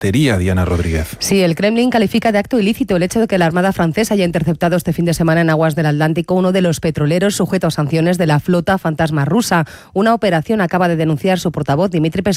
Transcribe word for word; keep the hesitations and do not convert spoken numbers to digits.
piratería, Diana Rodríguez. Sí, el Kremlin califica de acto ilícito el hecho de que la Armada francesa haya interceptado este fin de semana en aguas del Atlántico uno de los petroleros sujetos a sanciones de la flota fantasma rusa. Una operación acaba de denunciar su portavoz Dmitry Peskov